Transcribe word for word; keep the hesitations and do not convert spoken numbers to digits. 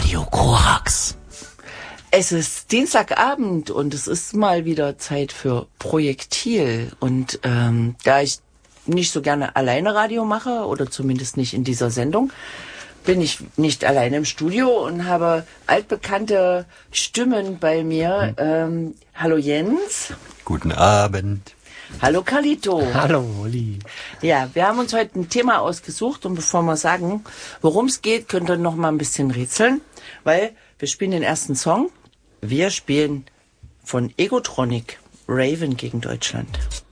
Radio Korax. Es ist Dienstagabend und es ist mal wieder Zeit für Projektil. Und ähm, da ich nicht so gerne alleine Radio mache, oder zumindest nicht in dieser Sendung, bin ich nicht alleine im Studio und habe altbekannte Stimmen bei mir. Ähm, hallo Jens. Guten Abend. Hallo Carlito. Hallo Olli. Ja, wir haben uns heute ein Thema ausgesucht und bevor wir sagen, worum es geht, könnt ihr noch mal ein bisschen rätseln, weil wir spielen den ersten Song. Wir spielen von Egotronic Raven gegen Deutschland.